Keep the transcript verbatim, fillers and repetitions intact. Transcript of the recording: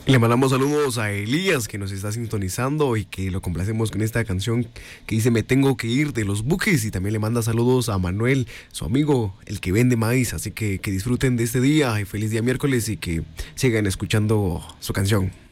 Le mandamos saludos a Elías, que nos está sintonizando y que lo complacemos con esta canción que dice Me tengo que ir, de Los Buques. Y también le manda saludos a Manuel, su amigo, el que vende maíz. Así que que disfruten de este día y feliz día miércoles y que sigan escuchando su canción.